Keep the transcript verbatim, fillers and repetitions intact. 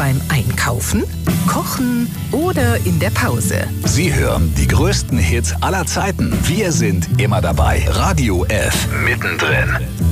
beim Einkaufen, Kochen oder in der Pause. Sie hören die größten Hits aller Zeiten. Wir sind immer dabei. Radio F. Mittendrin.